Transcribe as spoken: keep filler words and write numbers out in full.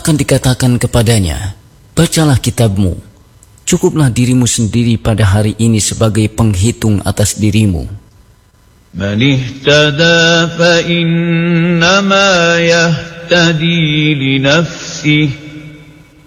akan dikatakan kepadanya, bacalah kitabmu, cukuplah dirimu sendiri pada hari ini sebagai penghitung atas dirimu. Man ihtada fa innama yahtadi li nafsihi